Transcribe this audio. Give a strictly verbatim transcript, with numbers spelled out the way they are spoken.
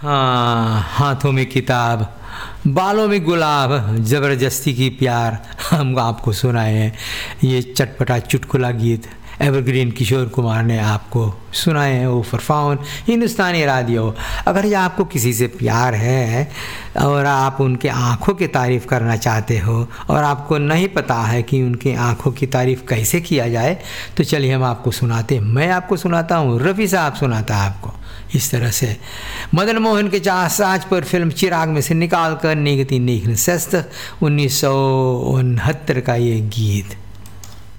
हाँ, हाथों में किताब, बालों में गुलाब, ज़बरदस्ती की प्यार हम आपको सुनाए हैं। ये चटपटा चुटकुला गीत एवरग्रीन किशोर कुमार ने आपको सुनाए हैं वो फरफाउन हिंदुस्तानी रेडियो। अगर ये आपको किसी से प्यार है और आप उनके आँखों की तारीफ़ करना चाहते हो और आपको नहीं पता है कि उनके आँखों की तारीफ़ कैसे किया जाए, तो चलिए हम आपको सुनाते हैं। मैं आपको सुनाता हूँ, रफ़ी साहब सुनाता है आपको इस तरह से। मदन मोहन के चाह साज पर फिल्म चिराग में से निकाल कर नेगती नेक नशस्त उन्नीस सौ उनहत्तर का ये गीत।